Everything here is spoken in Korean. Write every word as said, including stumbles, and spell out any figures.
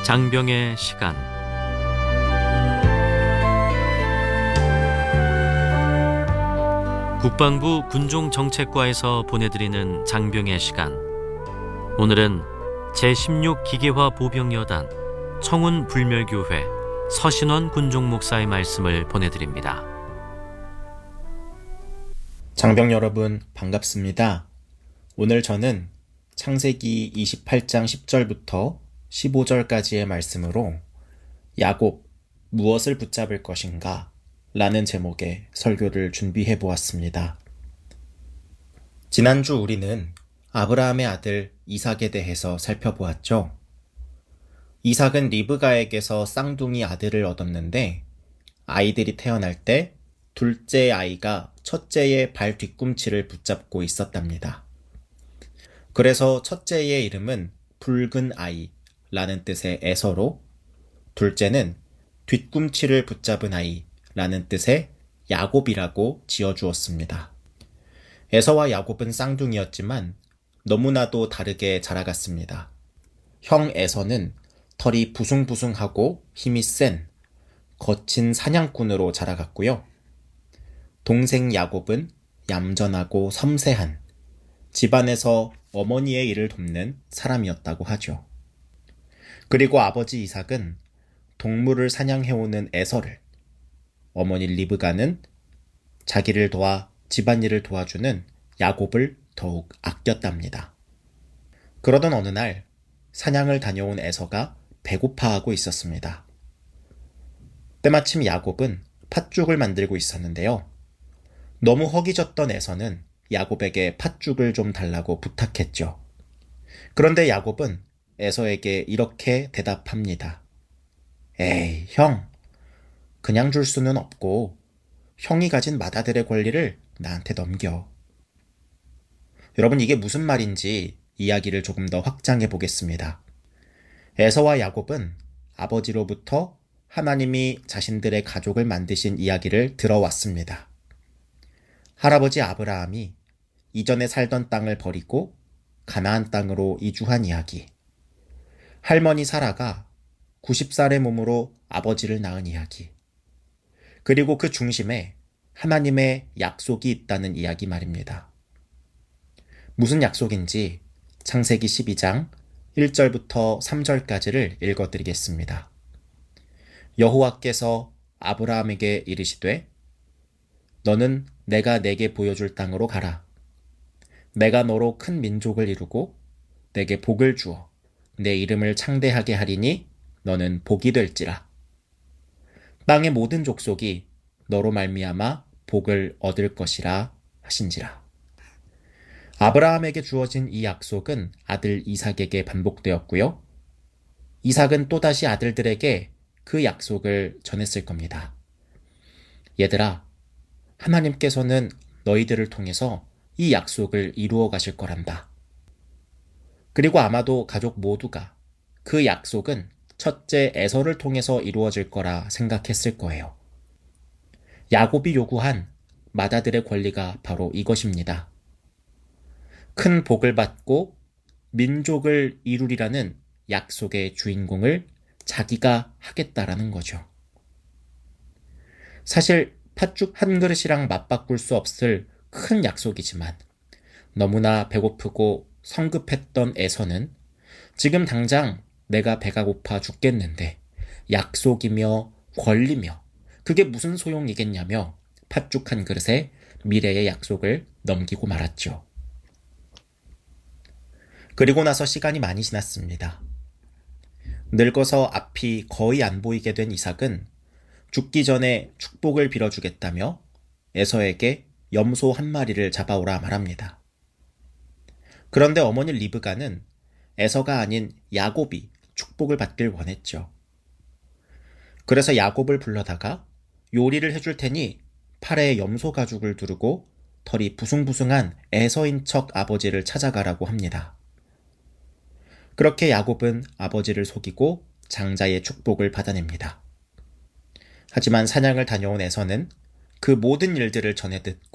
장병의 시간. 국방부 군종정책과에서 보내드리는 장병의 시간. 오늘은 제십육 기계화 보병여단 청운불멸교회 서신원 군종목사의 말씀을 보내드립니다. 장병 여러분 반갑습니다. 오늘 저는 창세기 이십팔 장 십 절부터 십오 절까지의 말씀으로 야곱 무엇을 붙잡을 것인가? 라는 제목의 설교를 준비해 보았습니다. 지난주 우리는 아브라함의 아들 이삭에 대해서 살펴보았죠. 이삭은 리브가에게서 쌍둥이 아들을 얻었는데 아이들이 태어날 때 둘째 아이가 첫째의 발 뒤꿈치를 붙잡고 있었답니다. 그래서 첫째의 이름은 붉은 아이라는 뜻의 에서로, 둘째는 뒤꿈치를 붙잡은 아이라는 뜻의 야곱이라고 지어주었습니다. 에서와 야곱은 쌍둥이였지만 너무나도 다르게 자라갔습니다. 형 에서는 털이 부숭부숭하고 힘이 센 거친 사냥꾼으로 자라갔고요. 동생 야곱은 얌전하고 섬세한 집안에서 어머니의 일을 돕는 사람이었다고 하죠. 그리고 아버지 이삭은 동물을 사냥해오는 에서를, 어머니 리브가는 자기를 도와 집안일을 도와주는 야곱을 더욱 아꼈답니다. 그러던 어느 날 사냥을 다녀온 에서가 배고파하고 있었습니다. 때마침 야곱은 팥죽을 만들고 있었는데요. 너무 허기졌던 에서는 야곱에게 팥죽을 좀 달라고 부탁했죠. 그런데 야곱은 에서에게 이렇게 대답합니다. 에이, 형. 그냥 줄 수는 없고 형이 가진 맏아들의 권리를 나한테 넘겨. 여러분, 이게 무슨 말인지 이야기를 조금 더 확장해 보겠습니다. 에서와 야곱은 아버지로부터 하나님이 자신들의 가족을 만드신 이야기를 들어왔습니다. 할아버지 아브라함이 이전에 살던 땅을 버리고 가나안 땅으로 이주한 이야기, 할머니 사라가 구십 살의 몸으로 아버지를 낳은 이야기, 그리고 그 중심에 하나님의 약속이 있다는 이야기 말입니다. 무슨 약속인지 창세기 십이 장 일 절부터 삼 절까지를 읽어드리겠습니다. 여호와께서 아브라함에게 이르시되 너는 내가 내게 보여줄 땅으로 가라. 내가 너로 큰 민족을 이루고 내게 복을 주어 내 이름을 창대하게 하리니 너는 복이 될지라. 땅의 모든 족속이 너로 말미암아 복을 얻을 것이라 하신지라. 아브라함에게 주어진 이 약속은 아들 이삭에게 반복되었고요. 이삭은 또다시 아들들에게 그 약속을 전했을 겁니다. 얘들아, 하나님께서는 너희들을 통해서 이 약속을 이루어 가실 거란다. 그리고 아마도 가족 모두가 그 약속은 첫째 에서를 통해서 이루어질 거라 생각했을 거예요. 야곱이 요구한 맏아들의 권리가 바로 이것입니다. 큰 복을 받고 민족을 이루리라는 약속의 주인공을 자기가 하겠다라는 거죠. 사실 팥죽 한 그릇이랑 맞바꿀 수 없을 큰 약속이지만 너무나 배고프고 성급했던 에서는 지금 당장 내가 배가 고파 죽겠는데 약속이며 권리며 그게 무슨 소용이겠냐며 팥죽 한 그릇에 미래의 약속을 넘기고 말았죠. 그리고 나서 시간이 많이 지났습니다. 늙어서 앞이 거의 안 보이게 된 이삭은 죽기 전에 축복을 빌어주겠다며 에서에게 염소 한 마리를 잡아오라 말합니다. 그런데 어머니 리브가는 에서가 아닌 야곱이 축복을 받길 원했죠. 그래서 야곱을 불러다가 요리를 해줄 테니 팔에 염소 가죽을 두르고 털이 부숭부숭한 에서인 척 아버지를 찾아가라고 합니다. 그렇게 야곱은 아버지를 속이고 장자의 축복을 받아냅니다. 하지만 사냥을 다녀온 에서는 그 모든 일들을 전해 듣고